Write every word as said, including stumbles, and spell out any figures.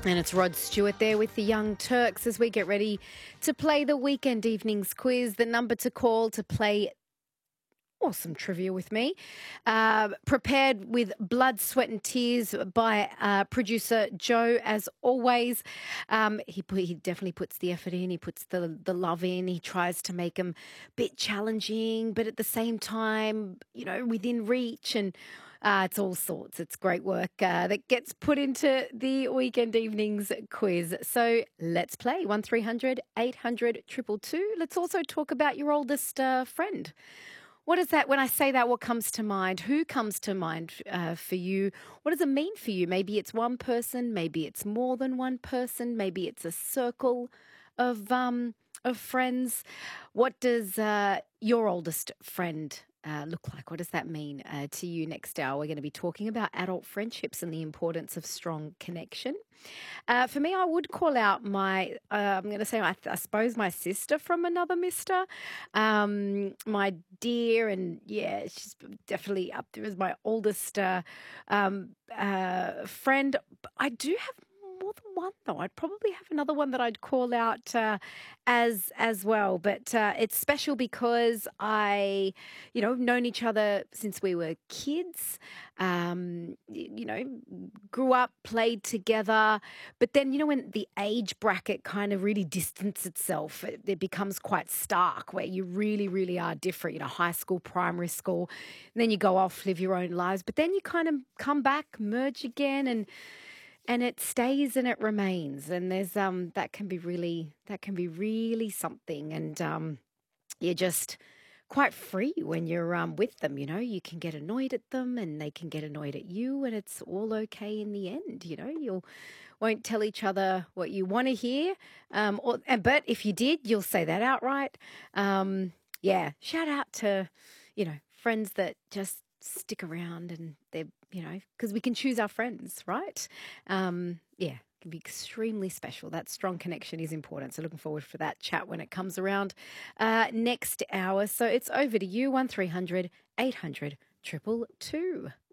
And it's Rod Stewart there with the Young Turks as we get ready to play the Weekend Evenings Quiz. The number to call to play awesome trivia with me, uh, prepared with blood, sweat and tears by uh, producer Joe, as always. Um, he put, he definitely puts the effort in, he puts the, the love in, he tries to make them a bit challenging, but at the same time, you know, within reach, and uh, it's all sorts. It's great work uh, that gets put into the Weekend Evenings Quiz. So let's play one three hundred eight hundred two two two. Let's also talk about your oldest uh, friend. What is that? When I say that, what comes to mind? Who comes to mind uh, for you? What does it mean for you? Maybe it's one person. Maybe it's more than one person. Maybe it's a circle of um, of friends. What does uh, your oldest friend uh, look like? What does that mean uh, to you? Next hour, we're going to be talking about adult friendships and the importance of strong connection. Uh, for me, I would call out my, uh, I'm going to say, I, I suppose, my sister from another mister. Um, my dear, and yeah, she's definitely up there as my oldest uh, um, uh, friend. But I do have more than one, though. I'd probably have another one that I'd call out uh, as as well. But uh, it's special because I, you know, have known each other since we were kids. Um, y- you know, grew up, played together. But then, you know, when the age bracket kind of really distances itself, it, it becomes quite stark where you really, really are different, you know, high school, primary school, and then you go off, live your own lives. But then you kind of come back, merge again, and and it stays and it remains. And there's um that can be really that can be really something. And um you're just quite free when you're um, with them. You know, you can get annoyed at them and they can get annoyed at you, and it's all okay in the end. You know, you'll won't tell each other what you want to hear, um, or and but if you did, you'll say that outright. Um, yeah, shout out to you know friends that just stick around, and they're you know because we can choose our friends, right? Um, yeah, can be extremely special. That strong connection is important. So looking forward for that chat when it comes around uh, next hour. So it's over to you, one three hundred eight hundred triple two.